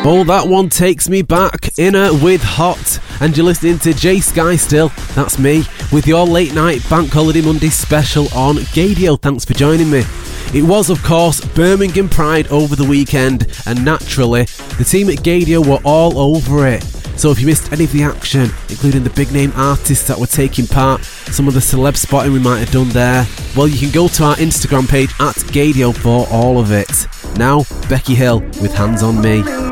Oh, that one takes me back. Inner with Hot. And you're listening to Jay Sky still. That's me, with your late night Bank Holiday Monday special on Gaydio. Thanks for joining me. It was, of course, Birmingham Pride over the weekend, and naturally, the team at Gaydio were all over it. So if you missed any of the action, including the big name artists that were taking part, some of the celeb spotting we might have done there, well, you can go to our Instagram page at Gaydio for all of it. Now, Becky Hill with Hands on Me.